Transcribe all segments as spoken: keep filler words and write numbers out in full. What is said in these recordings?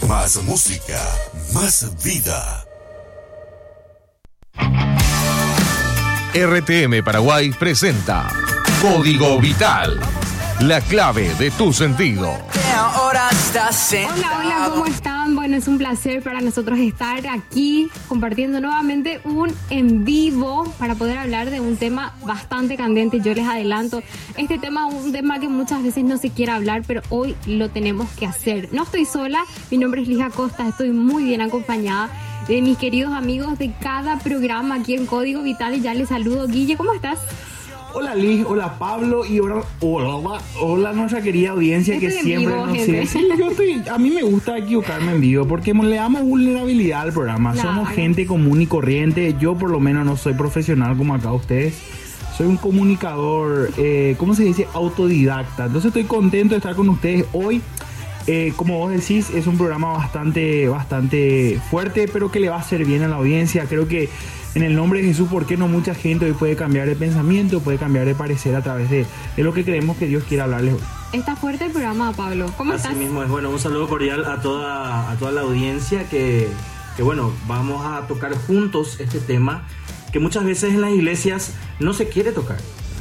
Más música, más vida. R T M Paraguay presenta Código Vital, la clave de tu sentido. Hola, hola, ¿cómo están? Bueno, es un placer para nosotros estar aquí compartiendo nuevamente un en vivo para poder hablar de un tema bastante candente. Yo les adelanto, este tema es un tema que muchas veces no se quiere hablar, pero hoy lo tenemos que hacer. No estoy sola, mi nombre es Lija Costa, estoy muy bien acompañada de mis queridos amigos de cada programa aquí en Código Vital y ya les saludo. Guille, ¿cómo estás? Hola Liz, hola Pablo y hola, hola, hola nuestra querida audiencia. Estoy que siempre vivo, nos sigue. Sí, yo estoy, a mí me gusta equivocarme en vivo porque le damos vulnerabilidad al programa. Claro. Somos gente común y corriente. Yo por lo menos no soy profesional como acá ustedes. Soy un comunicador, eh, ¿cómo se dice? Autodidacta. Entonces estoy contento de estar con ustedes hoy. Eh, como vos decís, es un programa bastante, bastante fuerte, pero que le va a hacer bien a la audiencia. Creo que en el nombre de Jesús, ¿por qué no mucha gente hoy puede cambiar de pensamiento, puede cambiar de parecer a través de, de lo que creemos que Dios quiere hablarles hoy? Está fuerte el programa, Pablo. ¿Cómo Así estás? Así mismo es. Bueno, un saludo cordial a toda, a toda la audiencia que, que, bueno, vamos a tocar juntos este tema que muchas veces en las iglesias no se quiere tocar.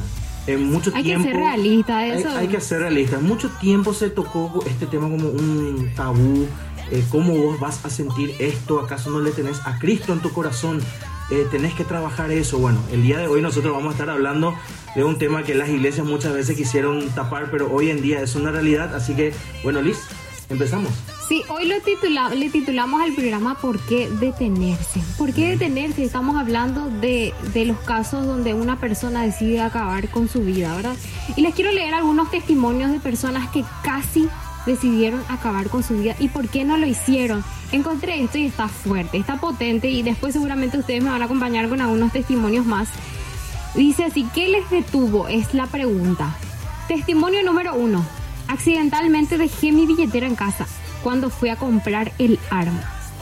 En mucho hay tiempo, que ser realista, eso. Hay, hay que ser realista. Mucho tiempo se tocó este tema como un tabú. Eh, ¿Cómo vos vas a sentir esto? ¿Acaso no le tenés a Cristo en tu corazón? Eh, tenés que trabajar eso. Bueno, el día de hoy nosotros vamos a estar hablando de un tema que las iglesias muchas veces quisieron tapar, pero hoy en día es una realidad. Así que, bueno, Liz, empezamos. Sí, hoy lo titula, le titulamos al programa ¿Por qué detenerse? ¿Por qué detenerse? Estamos hablando de, de los casos donde una persona decide acabar con su vida, ¿verdad? Y les quiero leer algunos testimonios de personas que casi decidieron acabar con su vida y por qué no lo hicieron. Encontré esto y está fuerte, está potente y después seguramente ustedes me van a acompañar con algunos testimonios más. Dice así, ¿qué les detuvo? Es la pregunta. Testimonio número uno. Accidentalmente dejé mi billetera en casa cuando fui a comprar el arma.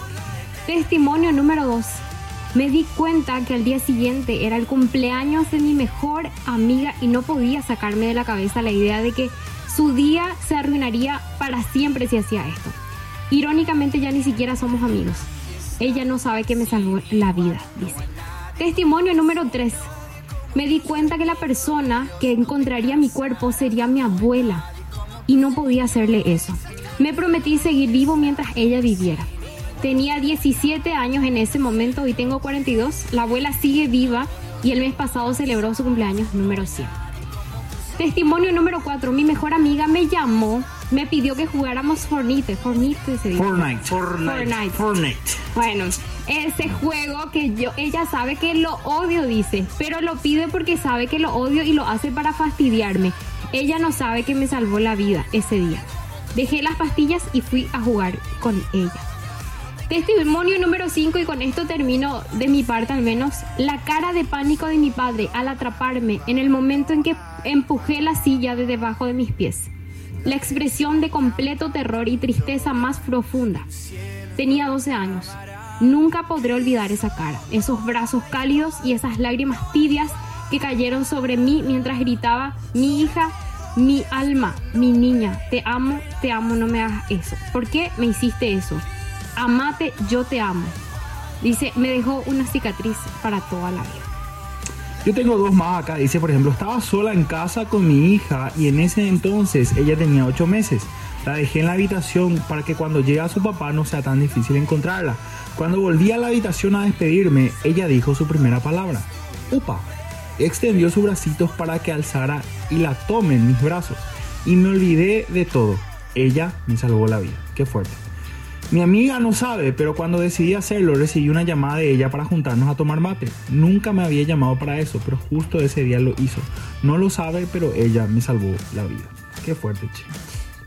Testimonio número dos. Me di cuenta que al día siguiente era el cumpleaños de mi mejor amiga y no podía sacarme de la cabeza la idea de que su día se arruinaría para siempre si hacía esto. Irónicamente ya ni siquiera somos amigos. Ella no sabe que me salvó la vida, dice. Testimonio número tres. Me di cuenta que la persona que encontraría mi cuerpo sería mi abuela y no podía hacerle eso. Me prometí seguir vivo mientras ella viviera. Tenía diecisiete años en ese momento y tengo cuarenta y dos. La abuela sigue viva y el mes pasado celebró su cumpleaños número cien. Testimonio número cuatro. Mi mejor amiga me llamó, me pidió que jugáramos Fortnite. Fortnite se dice. Fortnite. Fortnite. Fortnite. Fortnite. Bueno, ese juego que yo, ella sabe que lo odio, dice, pero lo pide porque sabe que lo odio y lo hace para fastidiarme. Ella no sabe que me salvó la vida ese día. Dejé las pastillas y fui a jugar con ella. Testimonio número cinco, y con esto termino de mi parte al menos. La cara de pánico de mi padre al atraparme en el momento en que empujé la silla de debajo de mis pies. La expresión de completo terror y tristeza más profunda. Tenía doce años. Nunca podré olvidar esa cara, esos brazos cálidos y esas lágrimas tibias que cayeron sobre mí mientras gritaba, mi hija, mi alma, mi niña, te amo, te amo, no me hagas eso. ¿Por qué me hiciste eso? Amate, yo te amo. Dice, me dejó una cicatriz para toda la vida. Yo tengo dos más acá. Dice, por ejemplo, estaba sola en casa con mi hija y en ese entonces ella tenía ocho meses. La dejé en la habitación para que cuando llegue a su papá no sea tan difícil encontrarla. Cuando volví a la habitación a despedirme, ella dijo su primera palabra, upa. Extendió sus bracitos para que alzara y la tome en mis brazos. Y me olvidé de todo. Ella me salvó la vida. Qué fuerte. Mi amiga no sabe, pero cuando decidí hacerlo, recibí una llamada de ella para juntarnos a tomar mate. Nunca me había llamado para eso, pero justo ese día lo hizo. No lo sabe, pero ella me salvó la vida. Qué fuerte, che.